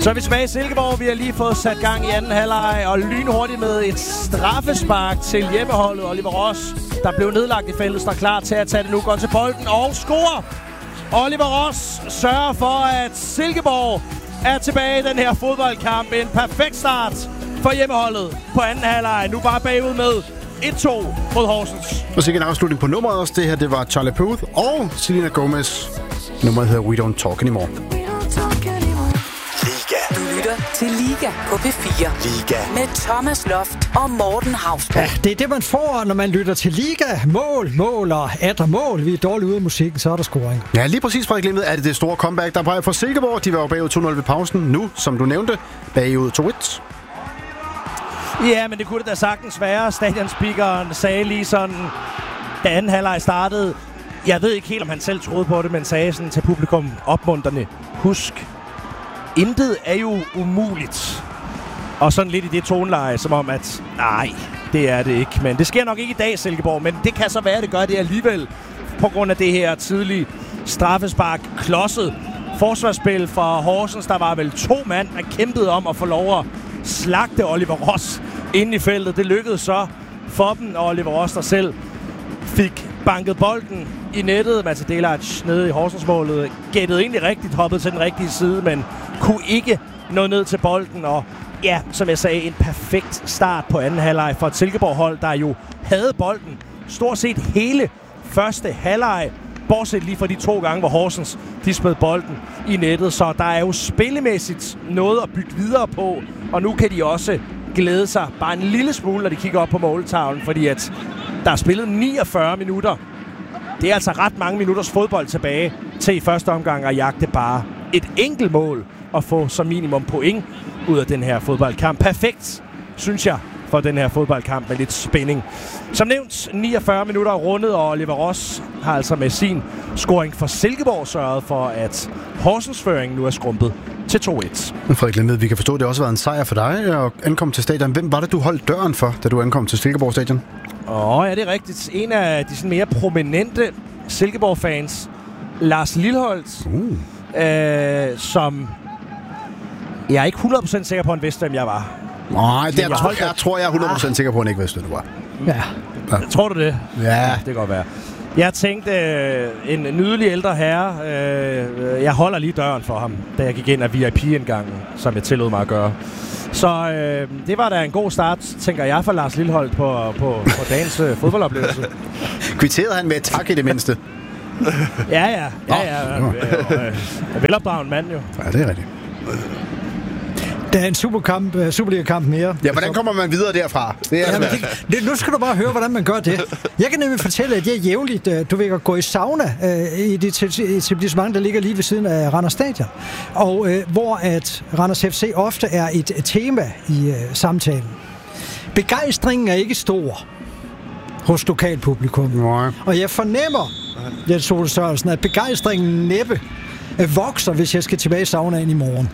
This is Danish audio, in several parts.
Så er vi tilbage i Silkeborg. Vi har lige fået sat gang i anden halvleg, og lynhurtigt med et straffespark til hjemmeholdet. Oliver Ross, der blev nedlagt i feltet, står klar til at tage det nu. Går til bolden og scorer. Oliver Ross sørger for, at Silkeborg er tilbage i den her fodboldkamp. En perfekt start for hjemmeholdet på anden halvleg. Nu bare bagud med 1-2 mod Horsens. Og så en afslutning på nummeret også. Det her, det var Charlie Puth og Selena Gomez. Nummeret hedder We Don't Talk Anymore. Du lytter til Liga på P4. Liga. Med Thomas Loft og Morten Hausgaard. Ja, det er det, man får, når man lytter til Liga. Mål og atter mål. Vi er dårligt ude af musikken, så er der scoring. Ja, lige præcis, Frederik Limmed, er det store comeback, der peger for Silkeborg. De var jo bagud 2-0 ved pausen. Nu, som du nævnte, bagud 2-1. Ja, men det kunne det da sagtens være. Stadionspeakeren sagde lige sådan, da anden halvleg startede. Jeg ved ikke helt, om han selv troede på det, men sagde sådan til publikum opmuntrende: husk, intet er jo umuligt. Og sådan lidt i det toneleje, som om at, nej, det er det ikke. Men det sker nok ikke i dag, Silkeborg. Men det kan så være, at det gør det alligevel. På grund af det her tidlige straffespark. Klodset forsvarsspil fra Horsens. Der var vel 2 mand, der kæmpede om at få lov at slagte Oliver Ross inde i feltet. Det lykkedes så for dem, og Oliver Ross der selv fik banket bolden i nettet. Mats Delac nede i Horsensmålet gættede egentlig rigtigt, hoppede til den rigtige side, men kunne ikke nå ned til bolden. Og ja, som jeg sagde, en perfekt start på anden halvleg for et Silkeborg-hold, der jo havde bolden stort set hele første halvleg, bortset lige fra de 2 gange, hvor Horsens de smed bolden i nettet. Så der er jo spillemæssigt noget at bygge videre på, og nu kan de også glæde sig bare en lille smule, når de kigger op på måltavlen, fordi at der er spillet 49 minutter. Det er altså ret mange minutters fodbold tilbage til i første omgang at jagte bare et enkelt mål og få som minimum point ud af den her fodboldkamp. Perfekt, synes jeg, for den her fodboldkamp med lidt spænding. Som nævnt, 49 minutter rundet, og Oliver Ross har altså med sin scoring for Silkeborg sørget for, at Horsens føring nu er skrumpet til 2-1. Frederik Lemmed, vi kan forstå, at det også har været en sejr for dig at ankomme til stadion. Hvem var det, du holdt døren for, da du ankom til Silkeborg stadion? Ja, det er rigtigt. En af de sådan mere prominente Silkeborg-fans, Lars Lilholt, som jeg er ikke 100% sikker på, at han vidste, hvem jeg var. Nej, jeg tror, jeg er 100% sikker på, at han ikke vidste, hvem du var. Ja. Tror du det? Ja. Det kan godt være. Jeg tænkte, en nydelig ældre herre, jeg holder lige døren for ham, da jeg gik ind af VIP-indgangen, som jeg tillod mig at gøre. Så det var da en god start, tænker jeg, for Lars Lilholt på dagens fodboldoplevelse. Kvitterede han med et tak i det mindste? Ja. Velopdragen mand jo. Ja, det er rigtigt. Der er en Superliga-kamp mere. Ja, hvordan kommer man videre derfra? Nu skal du bare høre, hvordan man gør det. Jeg kan nemlig fortælle, at jeg jævnligt, du ved, går i sauna i det etablissement, der ligger lige ved siden af Randers Stadion. Og hvor at Randers FC ofte er et tema i samtalen. Begejstringen er ikke stor hos lokalpublikum. Nej. Og jeg fornemmer, Jens Ole Sørensen, at begejstringen næppe vokser, hvis jeg skal tilbage i saunaen i morgen.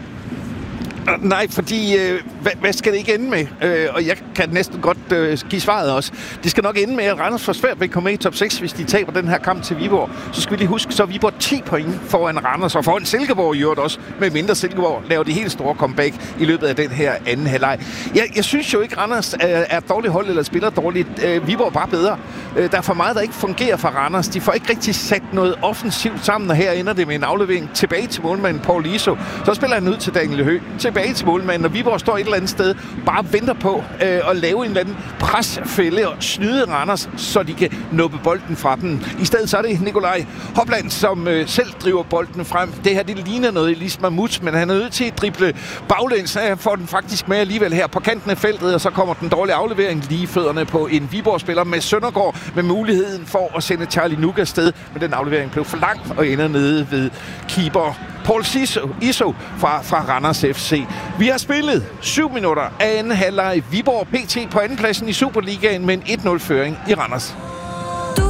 Nej, fordi hvad skal det ikke ende med? Og jeg kan næsten godt give svaret også. Det skal nok ende med, at Randers får svært ved at komme med i top 6, hvis de taber den her kamp til Viborg. Så skal vi lige huske, så er Viborg 10 point foran Randers, og foran Silkeborg i øvrigt også, med mindre Silkeborg laver de helt store comeback i løbet af den her anden halvleg. Jeg synes jo ikke, Randers er et dårligt hold eller spiller dårligt. Viborg er bare bedre. Der er for meget, der ikke fungerer for Randers. De får ikke rigtig sat noget offensivt sammen, og her ender det med en aflevering tilbage til målmanden Paul Iso. Så spiller han ud til Daniel Høgh. Tilbage til målmanden, og Viborg står et eller andet sted, bare venter på at lave en eller anden presfælde og snyde Randers, så de kan nuppe bolden fra dem. I stedet så er det Nikolaj Hopland, som selv driver bolden frem. Det her, det ligner noget Elis Mahmoud, men han er nødt til at drible baglæns, så får den faktisk med alligevel her på kanten af feltet, og så kommer den dårlige aflevering lige fødderne på en Viborg-spiller med Søndergaard, med muligheden for at sende Charlie Nuk afsted, men den aflevering blev for lang og ender nede ved keeper Paul Iso fra Randers FC. Vi har spillet 7 minutter af anden halvleg. Viborg PT på andenpladsen i Superligaen med en 1-0-føring i Randers.